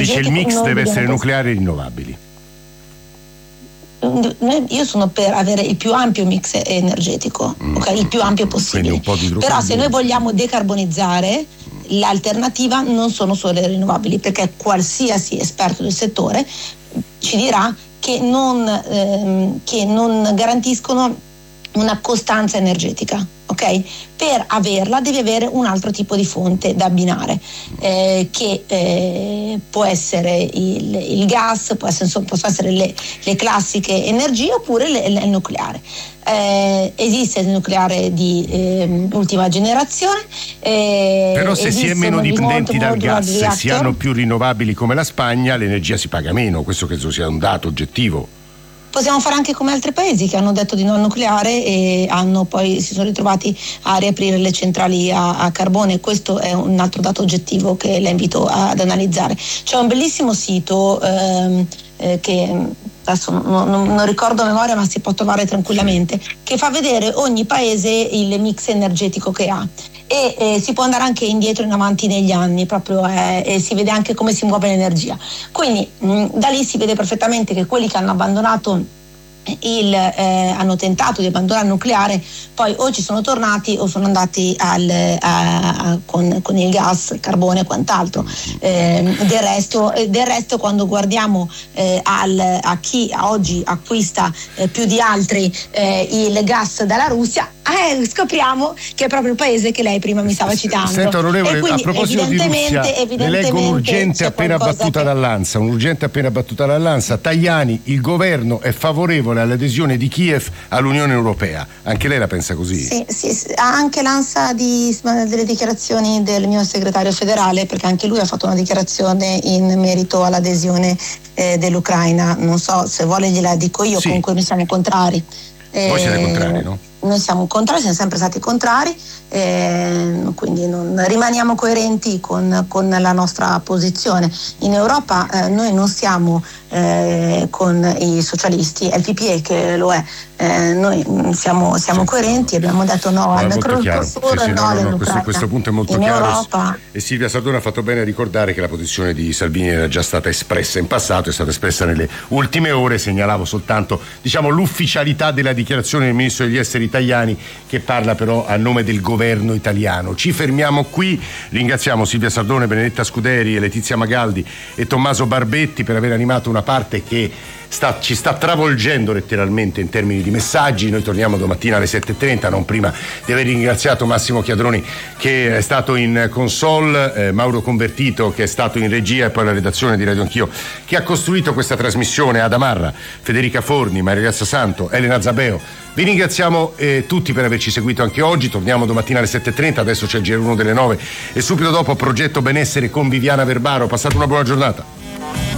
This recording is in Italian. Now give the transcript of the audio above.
dice il mix deve essere nucleare e rinnovabili. Io sono per avere il più ampio mix energetico, okay? Il più ampio possibile. Un po' di però se noi vogliamo decarbonizzare, l'alternativa non sono solo le rinnovabili, perché qualsiasi esperto del settore ci dirà che non garantiscono una costanza energetica. Ok? Per averla devi avere un altro tipo di fonte da abbinare, che può essere il gas, possono essere le classiche energie, oppure il nucleare. Esiste il nucleare di ultima generazione, però se si è meno dipendenti dal gas, se si hanno più rinnovabili come la Spagna, l'energia si paga meno. Questo credo sia un dato oggettivo. Possiamo fare anche come altri paesi che hanno detto di no al nucleare e poi si sono ritrovati a riaprire le centrali a carbone. Questo è un altro dato oggettivo che la invito ad analizzare. C'è un bellissimo sito che adesso non ricordo a memoria, ma si può trovare tranquillamente, che fa vedere ogni paese il mix energetico che ha. E si può andare anche indietro e in avanti negli anni, proprio e si vede anche come si muove l'energia. Quindi da lì si vede perfettamente che quelli che hanno abbandonato hanno tentato di abbandonare il nucleare, poi o ci sono tornati o sono andati con il gas, il carbone e quant'altro. Del resto quando guardiamo a chi oggi acquista più di altri il gas dalla Russia, scopriamo che è proprio il paese che lei prima mi stava citando. Senta, onorevole, a proposito di Russia, le leggo un'urgente appena battuta dall'ANSA. Tajani, il governo è favorevole all'adesione di Kiev all'Unione Europea. Anche lei la pensa così? Sì. Anche l'ANSA delle dichiarazioni del mio segretario federale, perché anche lui ha fatto una dichiarazione in merito all'adesione dell'Ucraina. Non so se vuole gliela dico io, sì. Comunque noi siamo contrari. Voi siete contrari, no? Noi siamo contrari, siamo sempre stati contrari, quindi rimaniamo coerenti con la nostra posizione. In Europa noi non siamo con i socialisti, è il PPE che lo è. Noi siamo coerenti, abbiamo detto no al Mercosur, no all'Ucraina. Questo punto è molto in chiaro. Europa. E Silvia Sardone ha fatto bene a ricordare che la posizione di Salvini era già stata espressa in passato, è stata espressa nelle ultime ore. Segnalavo soltanto l'ufficialità della dichiarazione del ministro degli esteri Tajani, che parla però a nome del governo italiano. Ci fermiamo qui, ringraziamo Silvia Sardone, Benedetta Scuderi, Letizia Magaldi e Tommaso Barbetti per aver animato una parte che ci sta travolgendo letteralmente in termini di messaggi. Noi torniamo domattina alle 7:30, non prima di aver ringraziato Massimo Chiadroni che è stato in console, Mauro Convertito che è stato in regia e poi la redazione di Radio Anch'io che ha costruito questa trasmissione, Ada Marra, Federica Forni, Maria Grazia Santo, Elena Zabeo. Vi ringraziamo tutti per averci seguito anche oggi. Torniamo domattina alle 7:30, adesso c'è il GR1 delle 9 e subito dopo Progetto Benessere con Viviana Verbaro. Passate una buona giornata.